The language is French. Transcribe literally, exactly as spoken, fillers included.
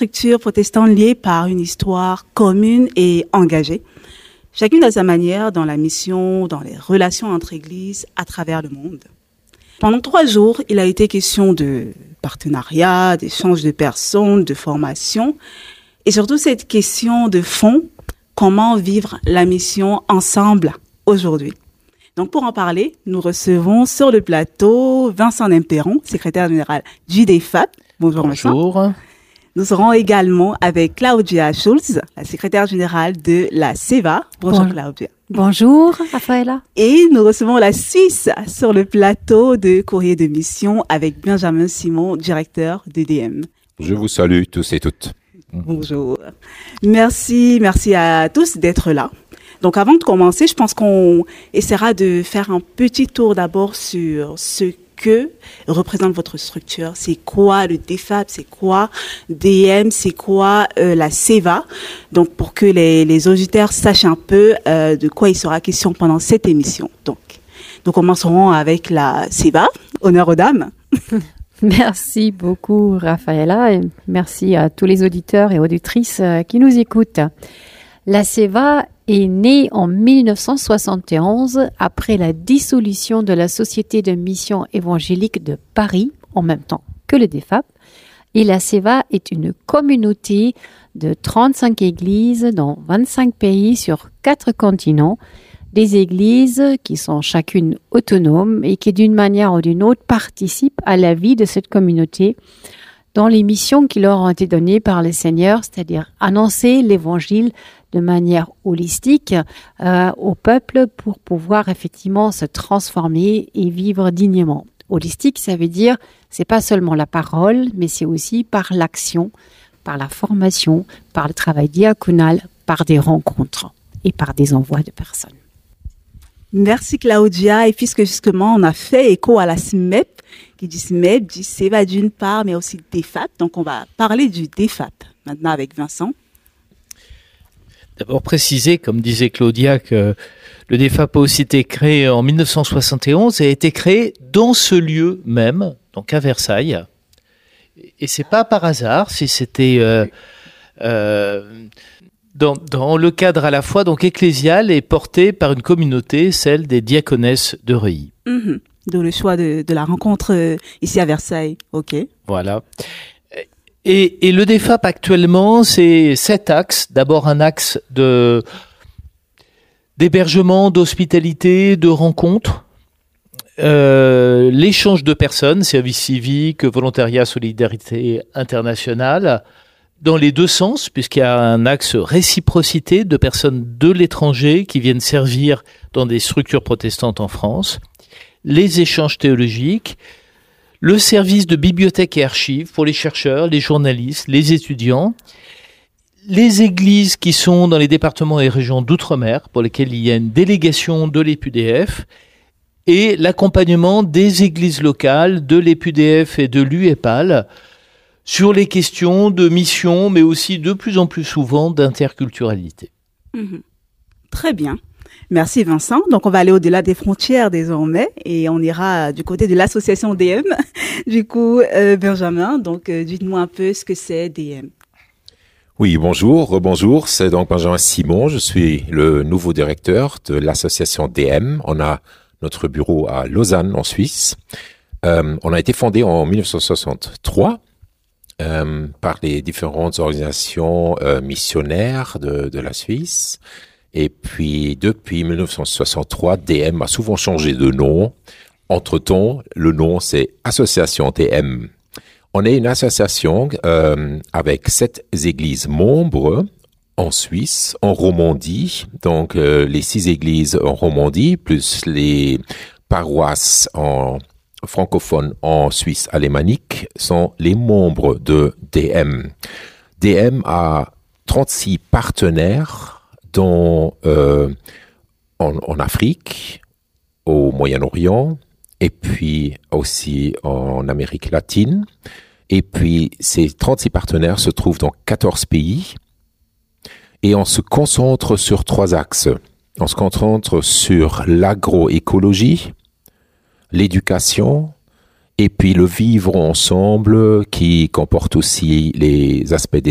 structures protestantes liées par une histoire commune et engagée, chacune à sa manière dans la mission, dans les relations entre églises à travers le monde. Pendant trois jours, il a été question de partenariat, d'échange de personnes, de formation, et surtout cette question de fond, comment vivre la mission ensemble aujourd'hui. Donc pour en parler, nous recevons sur le plateau Vincent Nemperon, secrétaire général du D F A P. Bonjour, Bonjour. Vincent. Nous serons également avec Claudia Schulz, la secrétaire générale de la C E V A. Bonjour, bon. Claudia. Bonjour, Raphaëla. Et nous recevons la Suisse sur le plateau de Courrier de Mission avec Benjamin Simon, directeur de D M. Je vous salue tous et toutes. Bonjour. Merci, merci à tous d'être là. Donc avant de commencer, je pense qu'on essaiera de faire un petit tour d'abord sur ce que représente votre structure. C'est quoi le D F A P? C'est quoi D M? C'est quoi euh, la C E V A? Donc pour que les, les auditeurs sachent un peu euh, de quoi il sera question pendant cette émission. Donc nous commencerons avec la C E V A. Honneur aux dames. Merci beaucoup, Raphaëla, et merci à tous les auditeurs et auditrices qui nous écoutent. La C E V A est née en mille neuf cent soixante et onze après la dissolution de la Société de Mission Évangélique de Paris, en même temps que le D F A P. Et la C E V A est une communauté de trente-cinq églises dans vingt-cinq pays sur quatre continents, des églises qui sont chacune autonomes et qui d'une manière ou d'une autre participent à la vie de cette communauté dans les missions qui leur ont été données par le Seigneur, c'est-à-dire annoncer l'évangile de manière holistique euh, au peuple pour pouvoir effectivement se transformer et vivre dignement. Holistique, ça veut dire, c'est pas seulement la parole, mais c'est aussi par l'action, par la formation, par le travail diaconal, par des rencontres et par des envois de personnes. Merci Claudia. Et puisque justement on a fait écho à la S M E P, qui dit S M E P, dit C E V A d'une part, mais aussi D F A P. Donc on va parler du D F A P maintenant avec Vincent. D'abord préciser, comme disait Claudia, que le D F A P a aussi été créé en mille neuf cent soixante et onze et a été créé dans ce lieu même, donc à Versailles. Et c'est pas par hasard si c'était euh, euh, dans, dans le cadre à la fois donc ecclésial et porté par une communauté, celle des diaconesses de Reuilly. Mmh. D'où le choix de, de la rencontre euh, ici à Versailles. Ok. Voilà. Et, et le D F A P actuellement, c'est sept axes. D'abord un axe de d'hébergement, d'hospitalité, de rencontres, euh, l'échange de personnes, service civique, volontariat, solidarité internationale, dans les deux sens, puisqu'il y a un axe réciprocité de personnes de l'étranger qui viennent servir dans des structures protestantes en France, les échanges théologiques, le service de bibliothèque et archives pour les chercheurs, les journalistes, les étudiants, les églises qui sont dans les départements et régions d'outre-mer, pour lesquelles il y a une délégation de l'E P U D F, et l'accompagnement des églises locales, de l'E P U D F et de l'U E P A L, sur les questions de mission, mais aussi de plus en plus souvent d'interculturalité. Mmh. Très bien. Merci Vincent. Donc on va aller au-delà des frontières désormais et on ira du côté de l'association D M. Du coup, euh, Benjamin, donc euh, dites-moi un peu ce que c'est D M. Oui, bonjour, rebonjour. C'est donc Benjamin Simon. Je suis le nouveau directeur de l'association D M. On a notre bureau à Lausanne en Suisse. Euh, on a été fondé en mille neuf cent soixante-trois euh, par les différentes organisations euh, missionnaires de, de la Suisse. Et puis, depuis mille neuf cent soixante-trois, D M a souvent changé de nom. Entre-temps, le nom, c'est Association D M. On est une association euh, avec sept églises membres en Suisse, en Romandie. Donc, euh, les six églises en Romandie, plus les paroisses en francophones en Suisse alémanique, sont les membres de D M. D M a trente-six partenaires dans, euh, en, en Afrique, au Moyen-Orient, et puis aussi en Amérique latine. Et puis, ces trente-six partenaires se trouvent dans quatorze pays. Et on se concentre sur trois axes. On se concentre sur l'agroécologie, l'éducation, et puis le vivre ensemble qui comporte aussi les aspects